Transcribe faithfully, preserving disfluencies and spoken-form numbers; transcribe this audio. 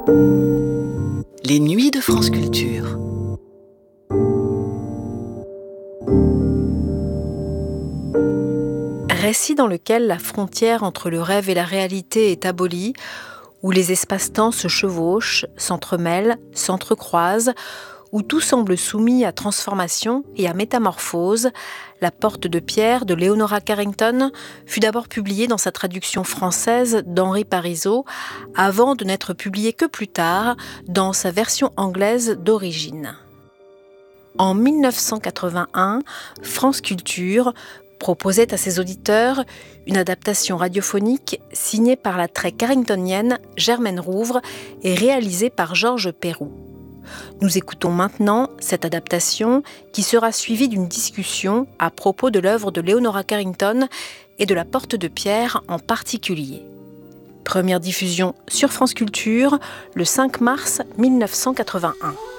Les nuits de France Culture. Récit dans lequel la frontière entre le rêve et la réalité est abolie, où les espaces-temps se chevauchent, s'entremêlent, s'entrecroisent, où tout semble soumis à transformation et à métamorphose. La Porte de pierre de Leonora Carrington fut d'abord publiée dans sa traduction française d'Henri Parizeau, avant de n'être publiée que plus tard dans sa version anglaise d'origine. En mille neuf cent quatre-vingt-un, France Culture proposait à ses auditeurs une adaptation radiophonique signée par la très carringtonienne Germaine Rouvre et réalisée par Georges Perroux. Nous écoutons maintenant cette adaptation qui sera suivie d'une discussion à propos de l'œuvre de Leonora Carrington et de la Porte de pierre en particulier. Première diffusion sur France Culture le cinq mars mille neuf cent quatre-vingt-un.